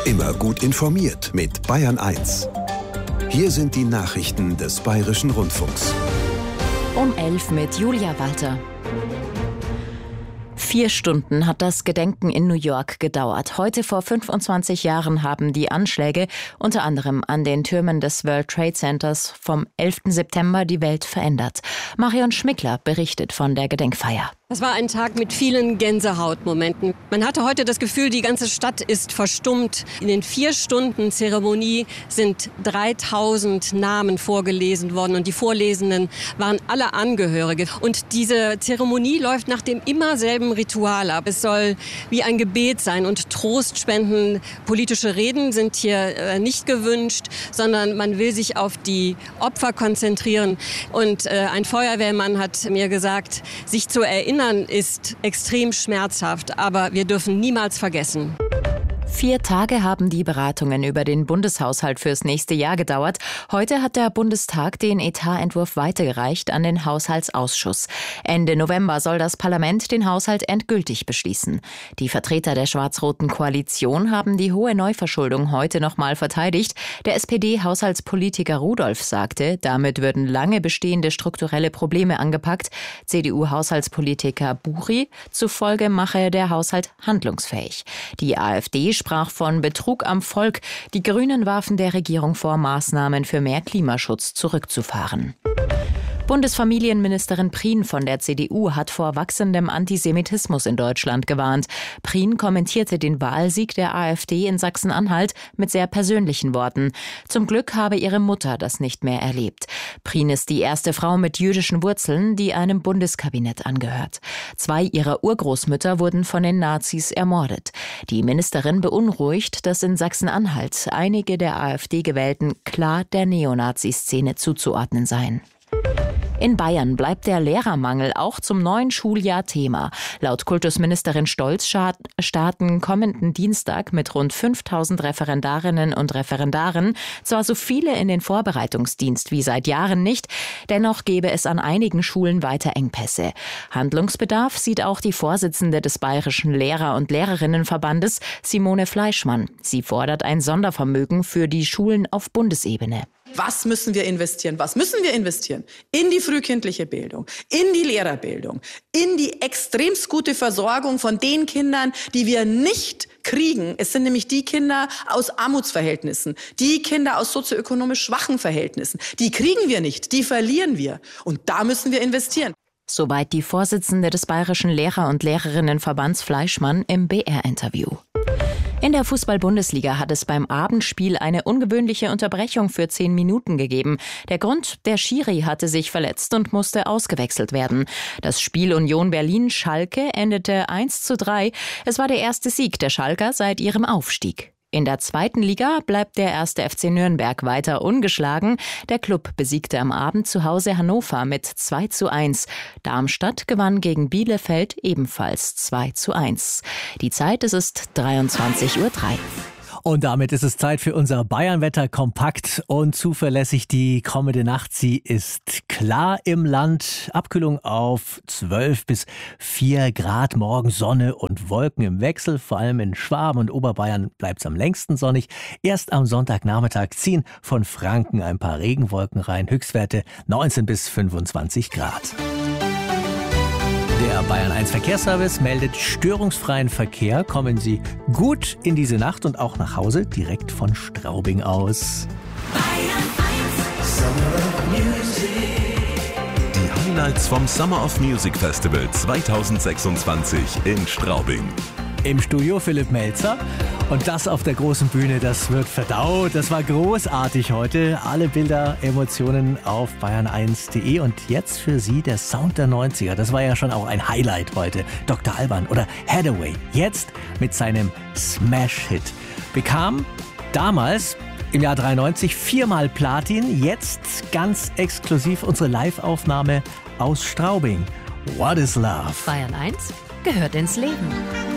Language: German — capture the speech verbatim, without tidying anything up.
Immer gut informiert mit Bayern eins. Hier sind die Nachrichten des Bayerischen Rundfunks. Um elf mit Julia Walter. Vier Stunden hat das Gedenken in New York gedauert. Heute vor fünfundzwanzig Jahren haben die Anschläge unter anderem an den Türmen des World Trade Centers vom elften September die Welt verändert. Marion Schmickler berichtet von der Gedenkfeier. Das war ein Tag mit vielen Gänsehautmomenten. Man hatte heute das Gefühl, die ganze Stadt ist verstummt. In den vier Stunden Zeremonie sind dreitausend Namen vorgelesen worden und die Vorlesenden waren alle Angehörige. Und diese Zeremonie läuft nach dem immer selben Ritual ab. Es soll wie ein Gebet sein und Trost spenden. Politische Reden sind hier äh, nicht gewünscht, sondern man will sich auf die Opfer konzentrieren. Und äh, ein Feuerwehrmann hat mir gesagt, sich zu erinnern, ist extrem schmerzhaft, aber wir dürfen niemals vergessen. Vier Tage haben die Beratungen über den Bundeshaushalt fürs nächste Jahr gedauert. Heute hat der Bundestag den Etatentwurf weitergereicht an den Haushaltsausschuss. Ende November soll das Parlament den Haushalt endgültig beschließen. Die Vertreter der schwarz-roten Koalition haben die hohe Neuverschuldung heute nochmal verteidigt. Der S P D-Haushaltspolitiker Rudolph sagte, damit würden lange bestehende strukturelle Probleme angepackt. C D U-Haushaltspolitiker Buri zufolge mache der Haushalt handlungsfähig. Die AfD sprach von Betrug am Volk. Die Grünen warfen der Regierung vor, Maßnahmen für mehr Klimaschutz zurückzufahren. Bundesfamilienministerin Prien von der C D U hat vor wachsendem Antisemitismus in Deutschland gewarnt. Prien kommentierte den Wahlsieg der AfD in Sachsen-Anhalt mit sehr persönlichen Worten. Zum Glück habe ihre Mutter das nicht mehr erlebt. Prien ist die erste Frau mit jüdischen Wurzeln, die einem Bundeskabinett angehört. Zwei ihrer Urgroßmütter wurden von den Nazis ermordet. Die Ministerin beunruhigt, dass in Sachsen-Anhalt einige der AfD-Gewählten klar der Neonazi-Szene zuzuordnen seien. In Bayern bleibt der Lehrermangel auch zum neuen Schuljahr Thema. Laut Kultusministerin Stolz starten kommenden Dienstag mit rund fünftausend Referendarinnen und Referendaren zwar so viele in den Vorbereitungsdienst wie seit Jahren nicht, dennoch gäbe es an einigen Schulen weiter Engpässe. Handlungsbedarf sieht auch die Vorsitzende des Bayerischen Lehrer- und Lehrerinnenverbandes, Simone Fleischmann. Sie fordert ein Sondervermögen für die Schulen auf Bundesebene. Was müssen wir investieren? Was müssen wir investieren? In die frühkindliche Bildung, in die Lehrerbildung, in die extremst gute Versorgung von den Kindern, die wir nicht kriegen. Es sind nämlich die Kinder aus Armutsverhältnissen, die Kinder aus sozioökonomisch schwachen Verhältnissen. Die kriegen wir nicht, die verlieren wir. Und da müssen wir investieren. Soweit die Vorsitzende des Bayerischen Lehrer- und Lehrerinnenverbands Fleischmann im B R-Interview. In der Fußball-Bundesliga hat es beim Abendspiel eine ungewöhnliche Unterbrechung für zehn Minuten gegeben. Der Grund, der Schiri hatte sich verletzt und musste ausgewechselt werden. Das Spiel Union Berlin-Schalke endete eins zu drei. Es war der erste Sieg der Schalker seit ihrem Aufstieg. In der zweiten Liga bleibt der erste F C Nürnberg weiter ungeschlagen. Der Klub besiegte am Abend zu Hause Hannover mit zwei zu eins. Darmstadt gewann gegen Bielefeld ebenfalls zwei zu eins. Die Zeit, es ist dreiundzwanzig Uhr drei. Und damit ist es Zeit für unser Bayernwetter kompakt und zuverlässig die kommende Nacht. Sie ist klar im Land. Abkühlung auf zwölf bis vier Grad. Morgen Sonne und Wolken im Wechsel. Vor allem in Schwaben und Oberbayern bleibt es am längsten sonnig. Erst am Sonntagnachmittag ziehen von Franken ein paar Regenwolken rein. Höchstwerte neunzehn bis fünfundzwanzig Grad. Der Bayern eins Verkehrsservice meldet störungsfreien Verkehr. Kommen Sie gut in diese Nacht und auch nach Hause direkt von Straubing aus. Bayern eins. Summer of Music. Die Highlights vom Summer of Music Festival zweitausendsechsundzwanzig in Straubing. Im Studio Philipp Melzer. Und das auf der großen Bühne, das wird verdaut. Das war großartig heute. Alle Bilder, Emotionen auf bayern eins punkt de. Und jetzt für Sie der Sound der neunziger. Das war ja schon auch ein Highlight heute. Doktor Alban oder Hathaway. Jetzt mit seinem Smash-Hit. Bekam damals im Jahr dreiundneunzig viermal Platin. Jetzt ganz exklusiv unsere Live-Aufnahme aus Straubing. What is Love? Bayern eins gehört ins Leben.